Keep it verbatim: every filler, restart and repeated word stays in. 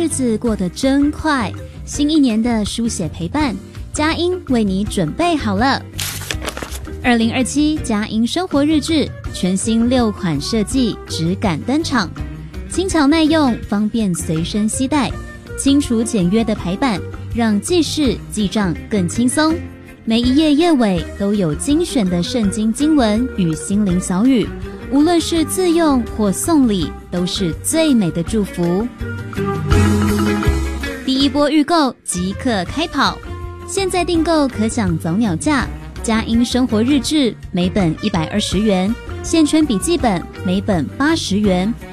子过得真快，新一年的书写陪伴，佳音为你准备好了。二零二七佳音生活日志全新六款设计质感登场，轻巧耐用，方便随身携带，清楚简约的排版让记事记账更轻松。每一页页尾都有精选的圣经经文与心灵小语，无论是自用或送礼，都是最美的祝福。第一波预购即刻开跑，现在订购可享早鸟价。佳音生活日志每本一百二十元，线圈笔记本每本八十元，